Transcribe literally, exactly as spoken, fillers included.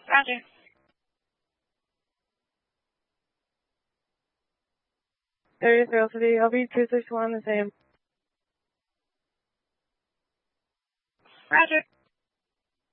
Roger. Area three oh three, I'll be two six one the same. Roger.